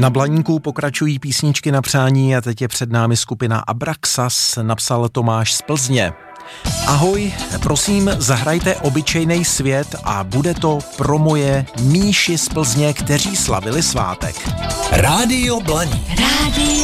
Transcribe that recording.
Na Blaníku pokračují písničky na přání a teď je před námi skupina Abraxas, napsal Tomáš z Plzně. Ahoj, prosím, zahrajte Obyčejnej svět a bude to pro moje Míši z Plzně, kteří slavili svátek. Rádio Blaník.